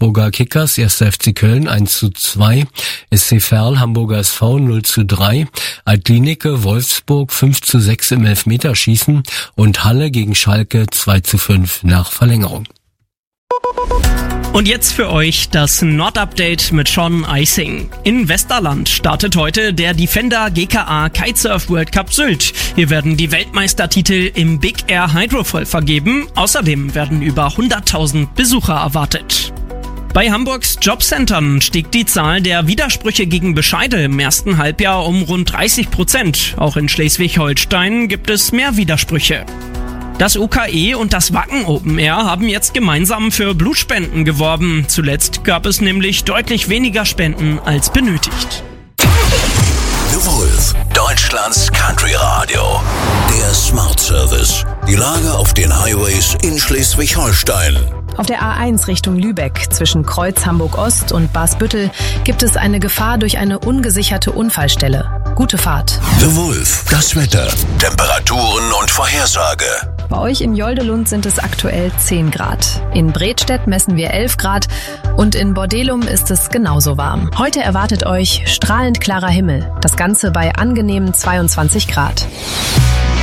Augsburger Kickers 1. FC Köln 1:2, SC Verl Hamburger SV 0:3, Altlinike Wolfsburg 5:6 im Elfmeterschießen und Halle gegen Schalke 2:5 nach Verlängerung. Und jetzt für euch das Nord-Update mit Sean Eising. In Westerland startet heute der Defender GKA Kitesurf World Cup Sylt. Hier werden die Weltmeistertitel im Big Air Hydrofoil vergeben. Außerdem werden über 100.000 Besucher erwartet. Bei Hamburgs Jobcentern stieg die Zahl der Widersprüche gegen Bescheide im ersten Halbjahr um rund 30%. Auch in Schleswig-Holstein gibt es mehr Widersprüche. Das UKE und das Wacken Open Air haben jetzt gemeinsam für Blutspenden geworben. Zuletzt gab es nämlich deutlich weniger Spenden als benötigt. The Wolf, Deutschlands Country Radio. Der Smart Service. Die Lage auf den Highways in Schleswig-Holstein. Auf der A1 Richtung Lübeck zwischen Kreuz Hamburg-Ost und Basbüttel gibt es eine Gefahr durch eine ungesicherte Unfallstelle. Gute Fahrt. The Wolf, das Wetter, Temperaturen und Vorhersage. Bei euch im Joldelund sind es aktuell 10 Grad. In Bredstedt messen wir 11 Grad und in Bordelum ist es genauso warm. Heute erwartet euch strahlend klarer Himmel. Das Ganze bei angenehmen 22 Grad.